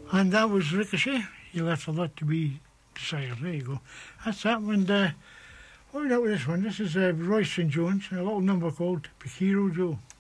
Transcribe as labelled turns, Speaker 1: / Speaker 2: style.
Speaker 1: And that was Ricochet. You left a lot to be desired. There you go. That's that one. What we got with this one? This is Roy St. Jones, a little number called Pajero Joe.